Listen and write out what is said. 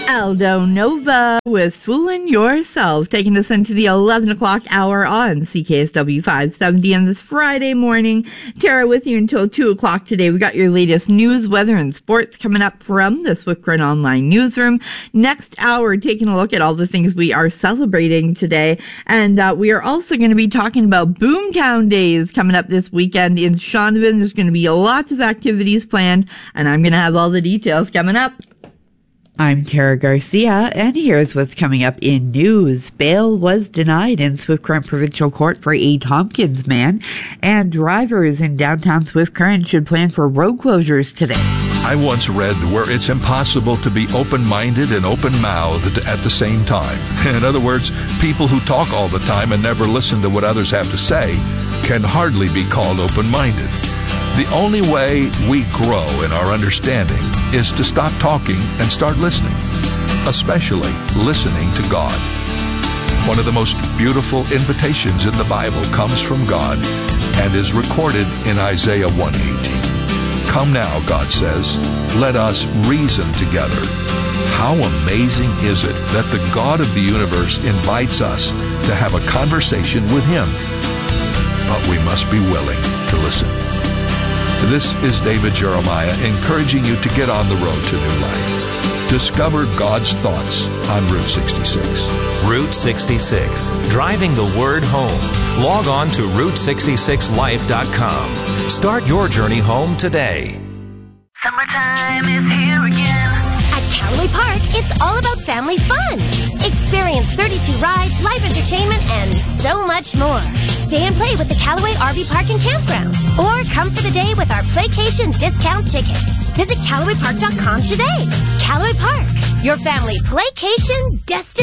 Aldo Nova with Foolin' Yourself, taking us into the 11 o'clock hour on CKSW 570 on this Friday morning. Tara with you until 2 o'clock today. We got your latest news, weather, and sports coming up from the Swift Current Online newsroom. Next hour, taking a look at all the things we are celebrating today. And we are also going to be talking about Boomtown Days coming up this weekend in Shaunavon. There's going to be lots of activities planned, and I'm going to have all the details coming up. I'm Tara Garcia, and here's what's coming up in news. Bail was denied in Swift Current Provincial Court for a Tompkins man, and drivers in downtown Swift Current should plan for road closures today. I once read where it's impossible to be open-minded and open-mouthed at the same time. In other words, people who talk all the time and never listen to what others have to say can hardly be called open-minded. The only way we grow in our understanding is to stop talking and start listening, especially listening to God. One of the most beautiful invitations in the Bible comes from God and is recorded in Isaiah 1:18. Come now, God says, let us reason together. How amazing is it that the God of the universe invites us to have a conversation with Him? But we must be willing to listen. This is David Jeremiah encouraging you to get on the road to new life. Discover God's thoughts on Route 66. Route 66, driving the word home. Log on to Route66Life.com. Start your journey home today. Summertime is here again. At Callaway Park, it's all about family fun. Experience 32 rides, live entertainment, and so much more. Stay and play with the Callaway RV Park and Campground. Or come for the day with our Playcation discount tickets. Visit CallawayPark.com today. Callaway Park, your family playcation destination.